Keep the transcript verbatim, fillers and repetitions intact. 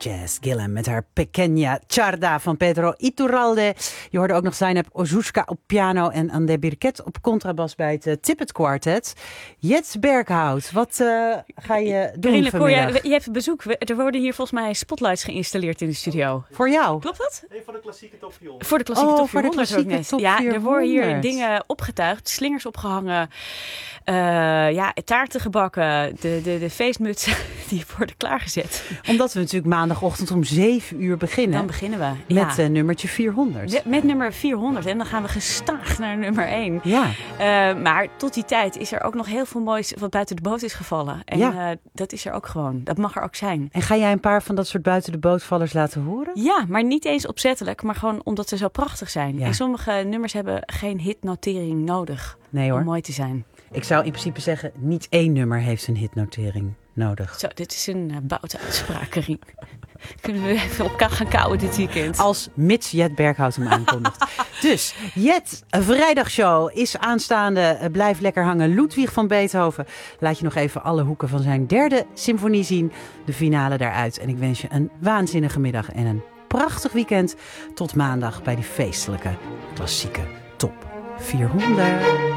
Jazz Gillen met haar Pequeña Charda van Pedro Iturralde. Je hoorde ook nog Zeynep Ozuska op piano en Andé Birket op contrabas bij het uh, Tippet Quartet. Jets Berghout, wat uh, ga je doen Carine, vanmiddag? Je, je hebt bezoek. Er worden hier volgens mij spotlights geïnstalleerd in de studio. Voor jou? Klopt dat? Nee, voor de klassieke top vierhonderd. Voor de klassieke oh, top voor de vierhonderd. klassieke top ja, vierhonderd. er worden hier dingen opgetuigd, slingers opgehangen, uh, ja, taarten gebakken, de, de, de feestmutsen die worden klaargezet. Omdat we natuurlijk maandagochtend om zeven uur beginnen. Dan beginnen we. Met ja. uh, nummertje vierhonderd. Met, met nummer vierhonderd. En dan gaan we gestaag naar nummer één. Ja. Uh, maar tot die tijd is er ook nog heel veel moois wat buiten de boot is gevallen. En ja. uh, dat is er ook gewoon. Dat mag er ook zijn. En ga jij een paar van dat soort buiten de bootvallers laten horen? Ja, maar niet eens opzettelijk. Maar gewoon omdat ze zo prachtig zijn. Ja. En sommige nummers hebben geen hitnotering nodig. Nee hoor. Om mooi te zijn. Ik zou in principe zeggen, niet één nummer heeft een hitnotering nodig. Zo, dit is een uh, boute uitspraak, Carine. Kunnen we even op elkaar gaan kauwen dit weekend? Als mits Jet Berghout hem aankondigt. Dus, Jet, een vrijdagshow is aanstaande. Blijf lekker hangen. Ludwig van Beethoven. Laat je nog even alle hoeken van zijn derde symfonie zien. De finale daaruit. En ik wens je een waanzinnige middag en een prachtig weekend. Tot maandag bij die feestelijke klassieke top vierhonderd.